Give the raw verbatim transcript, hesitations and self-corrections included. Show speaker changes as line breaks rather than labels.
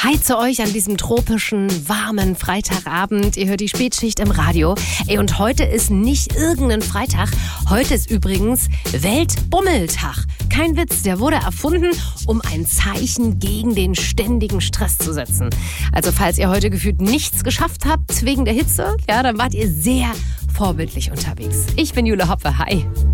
Hi zu euch an diesem tropischen, warmen Freitagabend. Ihr hört die Spätschicht im Radio. Ey, und heute ist nicht irgendein Freitag. Heute ist übrigens Weltbummeltag. Kein Witz, der wurde erfunden, um ein Zeichen gegen den ständigen Stress zu setzen. Also falls ihr heute gefühlt nichts geschafft habt wegen der Hitze, ja, dann wart ihr sehr vorbildlich unterwegs. Ich bin Jule Hoppe, hi.